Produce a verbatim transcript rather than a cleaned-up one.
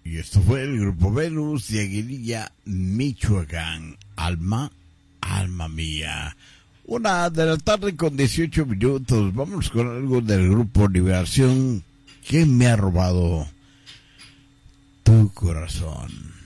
Y esto fue el Grupo Venus de Aguililla, Michoacán. Alma, alma mía. Una de la tarde con dieciocho minutos. Vamos con algo del Grupo Liberación. ¿Quién me ha robado tu corazón?